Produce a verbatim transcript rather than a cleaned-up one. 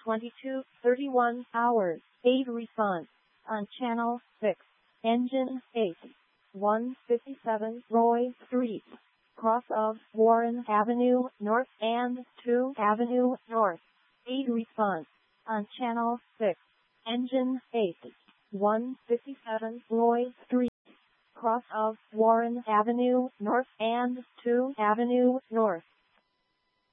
twenty-two thirty-one hours, eight response. On channel six. Engine eight. one fifty-seven Roy Street. Cross of Warren Avenue North and two Avenue North. eight response. On channel six. Engine eight. one fifty-seven Roy Street. Cross of Warren Avenue North and two Avenue North.